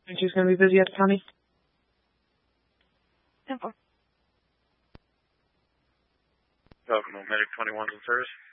And she's going to be busy at the county? 10-4. Welcome to Medic 21's and service.